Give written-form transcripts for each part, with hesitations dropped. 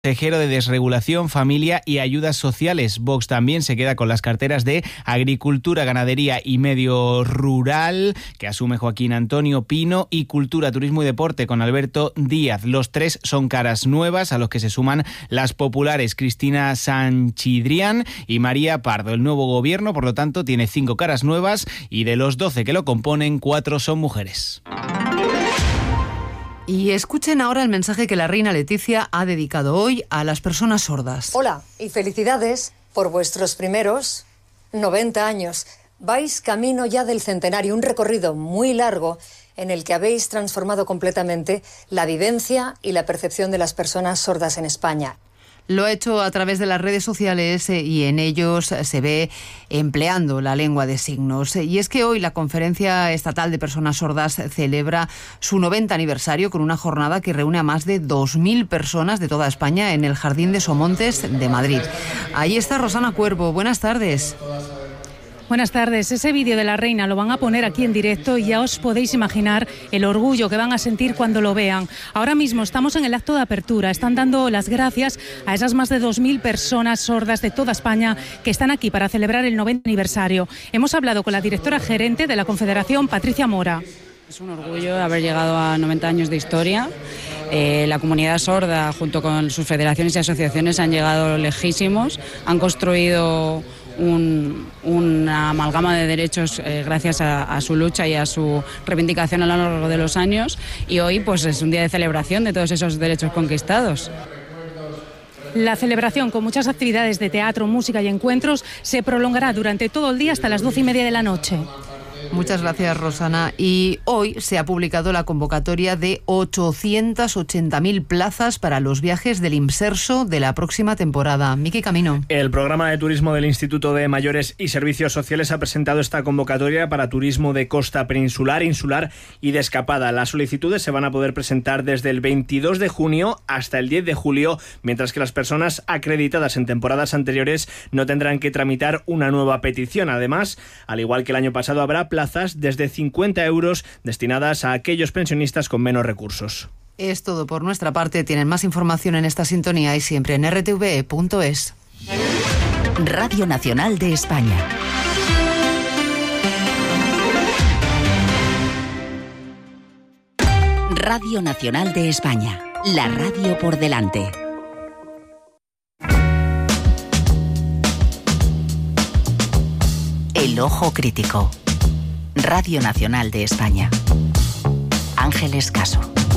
Consejero de Desregulación, Familia y Ayudas Sociales. Vox también se queda con las carteras de Agricultura, Ganadería y Medio Rural, que asume Joaquín Antonio Pino, y Cultura, Turismo y Deporte con Alberto Díaz. Los tres son caras nuevas, a los que se suman las populares Cristina Sanchidrián y María Pardo. El nuevo gobierno, por lo tanto, tiene 5 caras nuevas y de los 12 que lo componen, 4 son mujeres. Y escuchen ahora el mensaje que la reina Leticia ha dedicado hoy a las personas sordas. Hola y felicidades por vuestros primeros 90 años. Vais camino ya del centenario, un recorrido muy largo en el que habéis transformado completamente la vivencia y la percepción de las personas sordas en España. Lo ha hecho a través de las redes sociales y en ellos se ve empleando la lengua de signos. Y es que hoy la Conferencia Estatal de Personas Sordas celebra su 90 aniversario con una jornada que reúne a más de 2.000 personas de toda España en el Jardín de Somontes de Madrid. Ahí está Rosana Cuervo. Buenas tardes. Buenas tardes. Ese vídeo de la reina lo van a poner aquí en directo y ya os podéis imaginar el orgullo que van a sentir cuando lo vean. Ahora mismo estamos en el acto de apertura. Están dando las gracias a esas más de 2.000 personas sordas de toda España que están aquí para celebrar el 90 aniversario. Hemos hablado con la directora gerente de la Confederación, Patricia Mora. Es un orgullo haber llegado a 90 años de historia. La comunidad sorda, junto con sus federaciones y asociaciones, han llegado lejísimos, han construido una amalgama de derechos gracias a su lucha y a su reivindicación a lo largo de los años, y hoy pues es un día de celebración de todos esos derechos conquistados. La celebración, con muchas actividades de teatro, música y encuentros, se prolongará durante todo el día hasta las 12:30 de la noche. Muchas gracias, Rosana. Y hoy se ha publicado la convocatoria de 880.000 plazas para los viajes del Imserso de la próxima temporada. Miki Camino. El programa de turismo del Instituto de Mayores y Servicios Sociales ha presentado esta convocatoria para turismo de costa peninsular, insular y de escapada. Las solicitudes se van a poder presentar desde el 22 de junio hasta el 10 de julio, mientras que las personas acreditadas en temporadas anteriores no tendrán que tramitar una nueva petición. Además, al igual que el año pasado, habrá plazas desde 50 euros destinadas a aquellos pensionistas con menos recursos. Es todo por nuestra parte. Tienen más información en esta sintonía y siempre en rtve.es. Radio Nacional de España. Radio Nacional de España. La radio por delante. El ojo crítico. Radio Nacional de España. Ángeles Caso.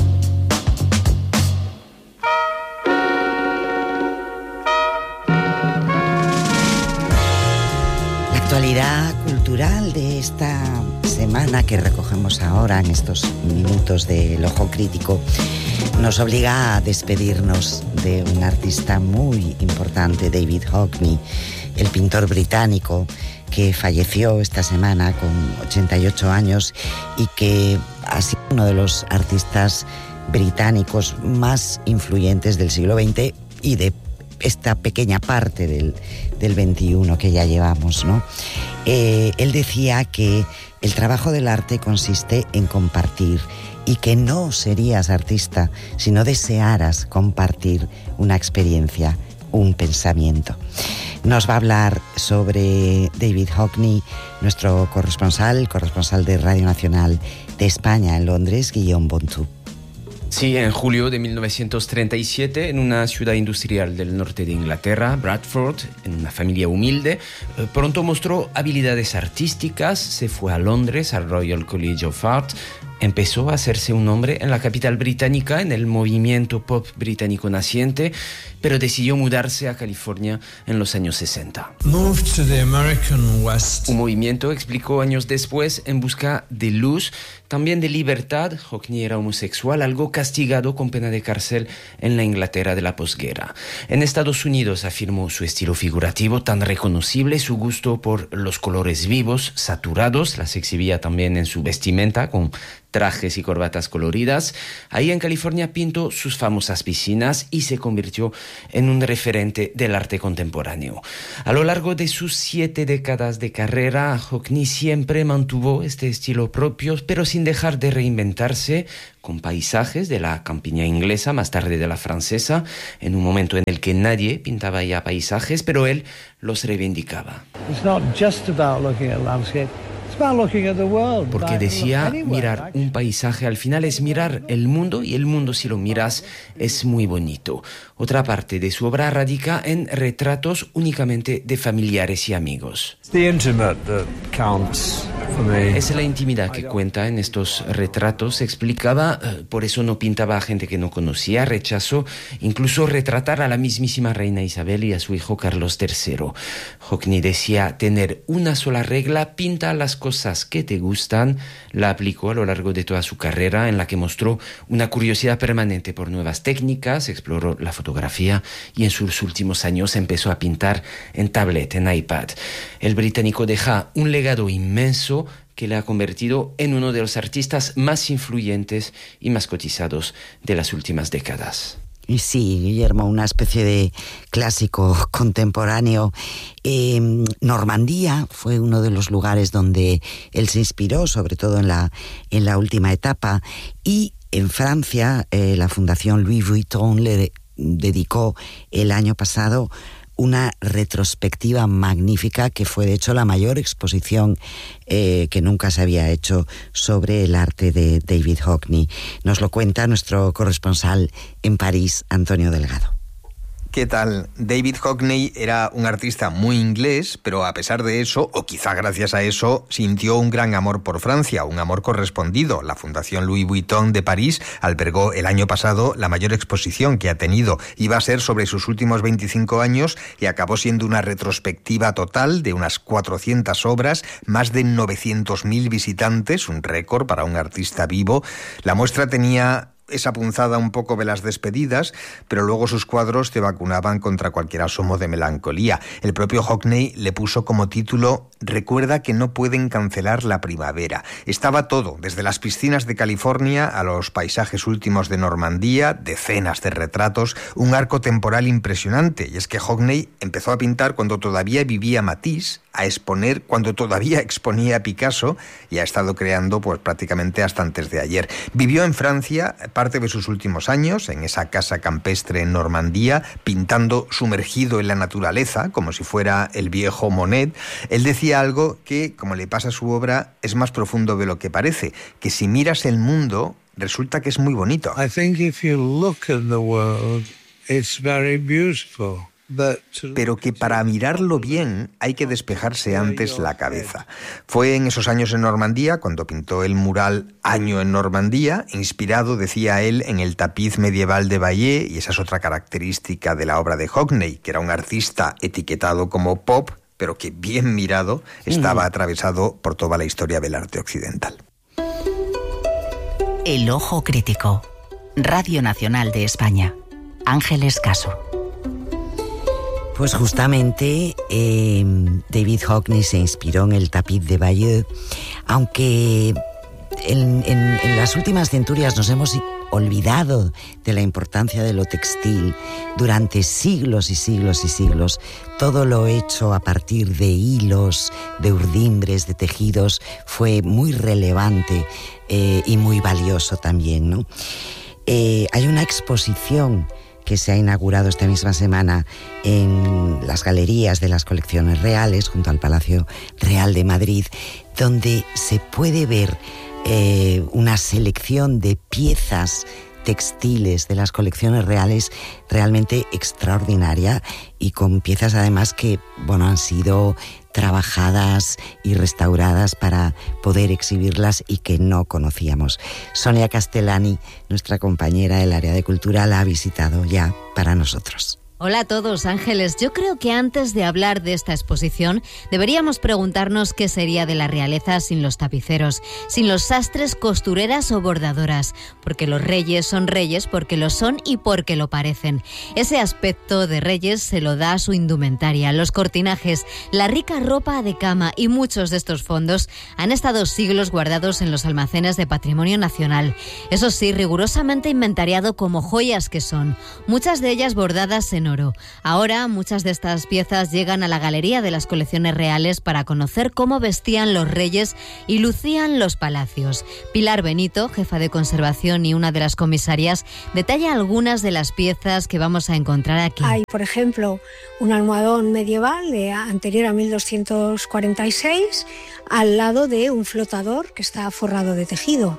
La actualidad cultural de esta semana que recogemos ahora en estos minutos del ojo crítico nos obliga a despedirnos de un artista muy importante, David Hockney, el pintor británico que falleció esta semana con 88 años y que ha sido uno de los artistas británicos más influyentes del siglo XX y de esta pequeña parte del XXI que ya llevamos, ¿no? Él decía que el trabajo del arte consiste en compartir y que no serías artista si no desearas compartir una experiencia, un pensamiento. Nos va a hablar sobre David Hockney nuestro corresponsal de Radio Nacional de España en Londres, Guillaume Bontou. Sí, en julio de 1937, en una ciudad industrial del norte de Inglaterra, Bradford, en una familia humilde, pronto mostró habilidades artísticas, se fue a Londres, al Royal College of Art, empezó a hacerse un nombre en la capital británica, en el movimiento pop británico naciente, pero decidió mudarse a California en los años 60. Un movimiento, explicó años después, en busca de luz, también de libertad. Hockney era homosexual, algo castigado con pena de cárcel en la Inglaterra de la posguerra. En Estados Unidos afirmó su estilo figurativo tan reconocible, su gusto por los colores vivos, saturados, las exhibía también en su vestimenta con trajes y corbatas coloridas. Ahí en California pintó sus famosas piscinas y se convirtió en un referente del arte contemporáneo. A lo largo de sus 7 décadas de carrera, Hockney siempre mantuvo este estilo propio, pero sin dejar de reinventarse, con paisajes de la campiña inglesa, más tarde de la francesa, en un momento en el que nadie pintaba ya paisajes, pero él los reivindicaba. Porque decía, mirar un paisaje al final es mirar el mundo, y el mundo, si lo miras, es muy bonito. Otra parte de su obra radica en retratos únicamente de familiares y amigos. Es la intimidad que cuenta en estos retratos. Explicaba, por eso no pintaba a gente que no conocía, rechazó incluso retratar a la mismísima reina Isabel y a su hijo Carlos III. Hockney decía tener una sola regla: pinta las cosas que te gustan. La aplicó a lo largo de toda su carrera, en la que mostró una curiosidad permanente por nuevas técnicas, exploró la fotografía y en sus últimos años empezó a pintar en tablet, en iPad. El británico deja un legado inmenso que le ha convertido en uno de los artistas más influyentes y más cotizados de las últimas décadas. Y sí, Guillermo, una especie de clásico contemporáneo. Normandía fue uno de los lugares donde él se inspiró, sobre todo en la última etapa, y en Francia la Fundación Louis Vuitton le dedicó el año pasado una retrospectiva magnífica, que fue de hecho la mayor exposición que nunca se había hecho sobre el arte de David Hockney. Nos lo cuenta nuestro corresponsal en París, Antonio Delgado. ¿Qué tal? David Hockney era un artista muy inglés, pero a pesar de eso, o quizá gracias a eso, sintió un gran amor por Francia, un amor correspondido. La Fundación Louis Vuitton de París albergó el año pasado la mayor exposición que ha tenido. Iba a ser sobre sus últimos 25 años y acabó siendo una retrospectiva total de unas 400 obras, más de 900.000 visitantes, un récord para un artista vivo. La muestra tenía esa punzada un poco de las despedidas, pero luego sus cuadros te vacunaban contra cualquier asomo de melancolía. El propio Hockney le puso como título: recuerda que no pueden cancelar la primavera. Estaba todo, desde las piscinas de California a los paisajes últimos de Normandía, decenas de retratos, un arco temporal impresionante. Y es que Hockney empezó a pintar cuando todavía vivía Matisse, a exponer cuando todavía exponía Picasso, y ha estado creando pues prácticamente hasta antes de ayer. Vivió en Francia parte de sus últimos años, en esa casa campestre en Normandía, pintando sumergido en la naturaleza, como si fuera el viejo Monet. Él decía algo que, como le pasa a su obra, es más profundo de lo que parece, que si miras el mundo, resulta que es muy bonito. I think if you look at the world, it's very beautiful. Pero que para mirarlo bien hay que despejarse antes la cabeza. Fue en esos años en Normandía cuando pintó el mural Año en Normandía, inspirado, decía él, en el tapiz medieval de Bayeux, y esa es otra característica de la obra de Hockney, que era un artista etiquetado como pop, pero que bien mirado estaba atravesado por toda la historia del arte occidental. El ojo crítico. Radio Nacional de España. Ángeles Caso. Pues justamente David Hockney se inspiró en el tapiz de Bayeux, aunque en las últimas centurias nos hemos olvidado de la importancia de lo textil. Durante siglos y siglos y siglos, todo lo hecho a partir de hilos, de urdimbres, de tejidos, fue muy relevante y muy valioso también, ¿no? Hay una exposición que se ha inaugurado esta misma semana en las galerías de las colecciones reales, junto al Palacio Real de Madrid, donde se puede ver una selección de piezas textiles de las colecciones reales realmente extraordinaria, y con piezas además que, bueno, han sido trabajadas y restauradas para poder exhibirlas y que no conocíamos. Sonia Castellani, nuestra compañera del área de cultura, la ha visitado ya para nosotros. Hola a todos, Ángeles. Yo creo que antes de hablar de esta exposición deberíamos preguntarnos qué sería de la realeza sin los tapiceros, sin los sastres, costureras o bordadoras, porque los reyes son reyes porque lo son y porque lo parecen. Ese aspecto de reyes se lo da a su indumentaria, los cortinajes, la rica ropa de cama, y muchos de estos fondos han estado siglos guardados en los almacenes de Patrimonio Nacional. Eso sí, rigurosamente inventariado como joyas que son, muchas de ellas bordadas en oro. Ahora, muchas de estas piezas llegan a la Galería de las Colecciones Reales para conocer cómo vestían los reyes y lucían los palacios. Pilar Benito, jefa de conservación y una de las comisarias, detalla algunas de las piezas que vamos a encontrar aquí. Hay, por ejemplo, un almohadón medieval anterior a 1246 al lado de un flotador que está forrado de tejido.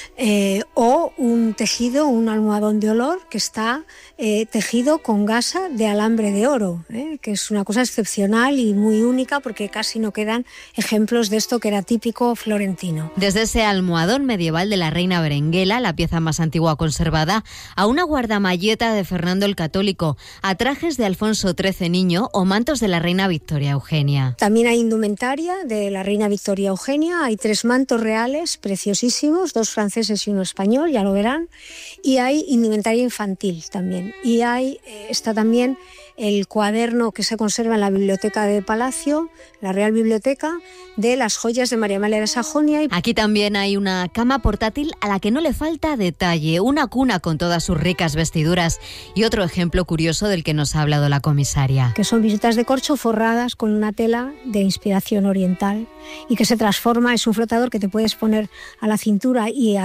O un tejido, un almohadón de olor que está tejido con gasa de alambre de oro, que es una cosa excepcional y muy única porque casi no quedan ejemplos de esto que era típico florentino. Desde ese almohadón medieval de la reina Berenguela, la pieza más antigua conservada, a una guardamalleta de Fernando el Católico, a trajes de Alfonso XIII niño o mantos de la reina Victoria Eugenia. También hay indumentaria de la reina Victoria Eugenia, hay 3 mantos reales preciosísimos, 2 franceses y 1 español, ya lo verán, y hay indumentaria infantil también. Y está también el cuaderno que se conserva en la biblioteca de Palacio, la Real Biblioteca, de las joyas de María Amalia de Sajonia. Aquí también hay una cama portátil a la que no le falta detalle, una cuna con todas sus ricas vestiduras y otro ejemplo curioso del que nos ha hablado la comisaria. Que son visitas de corcho forradas con una tela de inspiración oriental y que se transforma, es un flotador que te puedes poner a la cintura y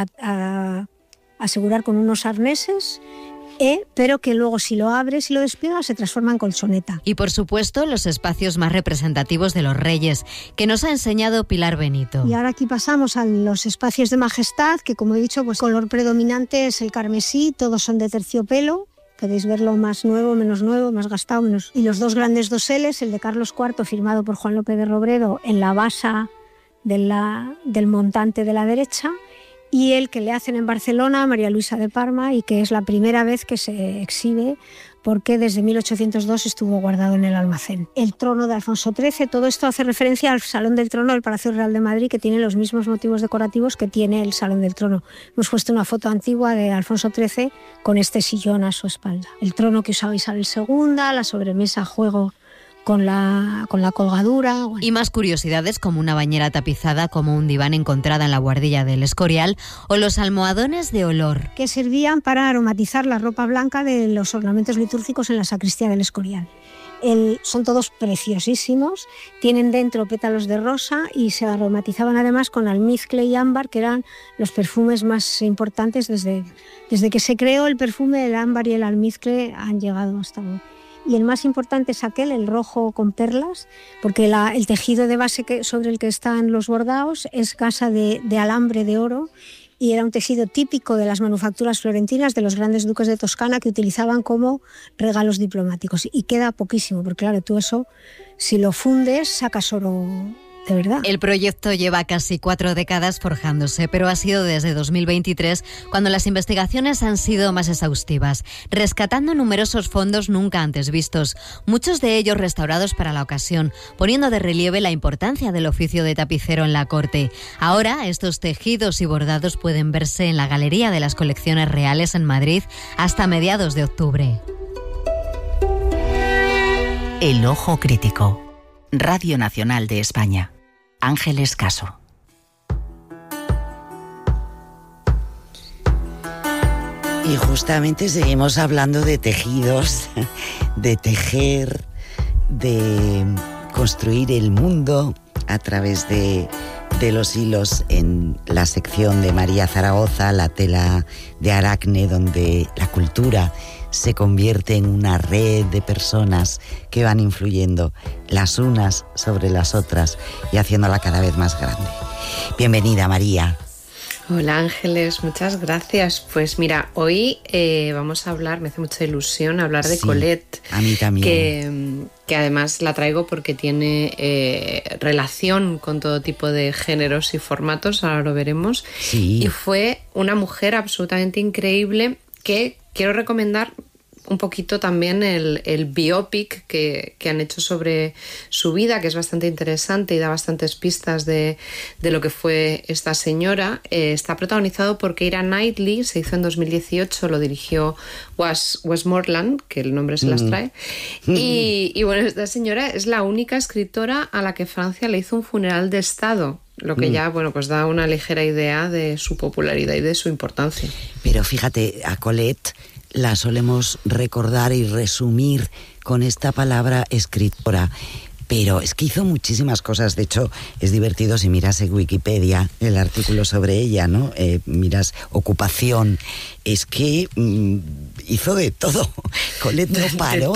asegurar con unos arneses, pero que luego si lo abres y lo despliegas se transforma en colchoneta. Y por supuesto los espacios más representativos de los reyes, que nos ha enseñado Pilar Benito. Y ahora aquí pasamos a los espacios de majestad, que como he dicho, pues color predominante es el carmesí, todos son de terciopelo. Podéis verlo más nuevo, más gastado, menos. Y los 2 grandes doseles, el de Carlos IV firmado por Juan López de Robredo en la basa del montante de la derecha, y el que le hacen en Barcelona a María Luisa de Parma y que es la primera vez que se exhibe porque desde 1802 estuvo guardado en el almacén. El trono de Alfonso XIII, todo esto hace referencia al Salón del Trono del Palacio Real de Madrid, que tiene los mismos motivos decorativos que tiene el Salón del Trono. Hemos puesto una foto antigua de Alfonso XIII con este sillón a su espalda. El trono que usaba Isabel II, la sobremesa a juego con la colgadura. Y más curiosidades como una bañera tapizada como un diván encontrada en la buhardilla del Escorial o los almohadones de olor. Que servían para aromatizar la ropa blanca de los ornamentos litúrgicos en la sacristía del Escorial. Son todos preciosísimos, tienen dentro pétalos de rosa y se aromatizaban además con almizcle y ámbar, que eran los perfumes más importantes desde que se creó el perfume. El ámbar y el almizcle han llegado hasta hoy. Y el más importante es el rojo con perlas, porque el tejido de base sobre el que están los bordados es gasa de alambre de oro y era un tejido típico de las manufacturas florentinas de los grandes duques de Toscana que utilizaban como regalos diplomáticos. Y queda poquísimo, porque claro, tú eso, si lo fundes, sacas oro de verdad. El proyecto lleva casi 4 décadas forjándose, pero ha sido desde 2023 cuando las investigaciones han sido más exhaustivas, rescatando numerosos fondos nunca antes vistos, muchos de ellos restaurados para la ocasión, poniendo de relieve la importancia del oficio de tapicero en la corte. Ahora, estos tejidos y bordados pueden verse en la Galería de las Colecciones Reales en Madrid hasta mediados de octubre. El ojo crítico. Radio Nacional de España. Ángeles Caso. Y justamente seguimos hablando de tejidos, de tejer, de construir el mundo a través de los hilos en la sección de María Zaragoza, la tela de Aracne, donde la cultura se convierte en una red de personas que van influyendo las unas sobre las otras y haciéndola cada vez más grande. Bienvenida, María. Hola, Ángeles, muchas gracias. Pues mira, hoy vamos a hablar, me hace mucha ilusión hablar de Colette. A mí también. Que además la traigo porque tiene relación con todo tipo de géneros y formatos, ahora lo veremos. Sí. Y fue una mujer absolutamente increíble que quiero recomendar un poquito también el biopic que han hecho sobre su vida, que es bastante interesante y da bastantes pistas de lo que fue esta señora. Está protagonizado por Keira Knightley, se hizo en 2018, lo dirigió Westmoreland, que el nombre se las trae. Y bueno, esta señora es la única escritora a la que Francia le hizo un funeral de Estado, lo que ya, bueno, pues da una ligera idea de su popularidad y de su importancia. Pero fíjate, a Colette la solemos recordar y resumir con esta palabra escritora, pero es que hizo muchísimas cosas. De hecho, es divertido si miras en Wikipedia el artículo sobre ella, ¿no? Miras ocupación, es que hizo de todo. Colette no paró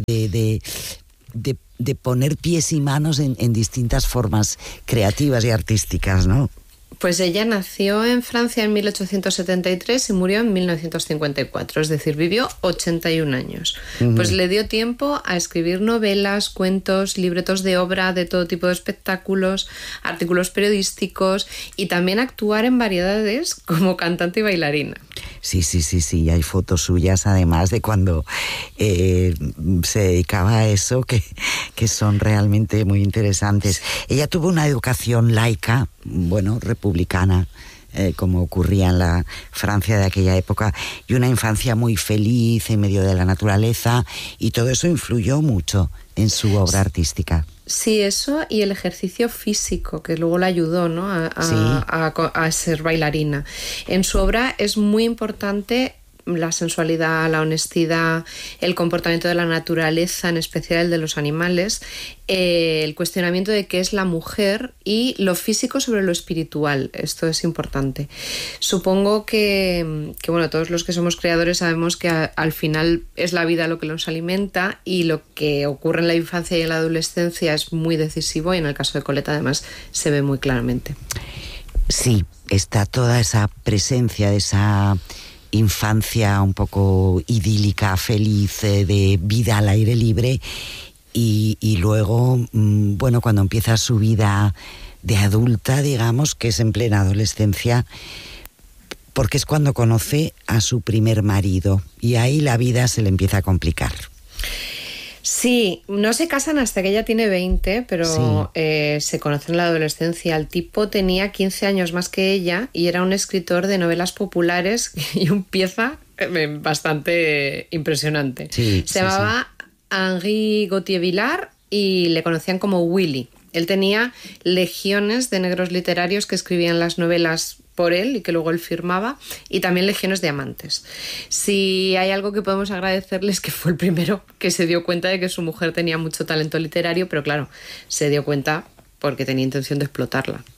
de poner pies y manos en distintas formas creativas y artísticas, ¿no? Pues ella nació en Francia en 1873 y murió en 1954, es decir, vivió 81 años. Pues le dio tiempo a escribir novelas, cuentos, libretos de obra, de todo tipo de espectáculos, artículos periodísticos y también actuar en variedades como cantante y bailarina. Sí, hay fotos suyas además de cuando se dedicaba a eso que son realmente muy interesantes. Ella tuvo una educación laica, bueno, republicana, como ocurría en la Francia de aquella época, y una infancia muy feliz en medio de la naturaleza, y todo eso influyó mucho en su obra artística. Sí, eso y el ejercicio físico, que luego le ayudó, ¿no? a ser bailarina. En su obra es muy importante la sensualidad, la honestidad, el comportamiento de la naturaleza, en especial el de los animales, el cuestionamiento de qué es la mujer y lo físico sobre lo espiritual. Esto es importante. Supongo que bueno, todos los que somos creadores sabemos que al final es la vida lo que nos alimenta, y lo que ocurre en la infancia y en la adolescencia es muy decisivo, y en el caso de Colette además se ve muy claramente. Sí, está toda esa presencia de esa infancia un poco idílica, feliz, de vida al aire libre, y luego, bueno, cuando empieza su vida de adulta, digamos, que es en plena adolescencia, porque es cuando conoce a su primer marido, y ahí la vida se le empieza a complicar. Sí, no se casan hasta que ella tiene 20, pero se conocen en la adolescencia. El tipo tenía 15 años más que ella y era un escritor de novelas populares y un pieza bastante impresionante. Se llamaba Henri Gauthier-Villars y le conocían como Willy. Él tenía legiones de negros literarios que escribían las novelas por él y que luego él firmaba, y también legiones de amantes. Si hay algo que podemos agradecerles, que fue el primero que se dio cuenta de que su mujer tenía mucho talento literario, pero claro, se dio cuenta porque tenía intención de explotarla.